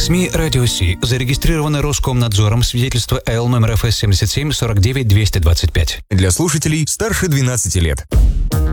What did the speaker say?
СМИ «Радио Си» зарегистрировано Роскомнадзором, свидетельство Л номер ФС 77 49 225. Для слушателей старше 12 лет.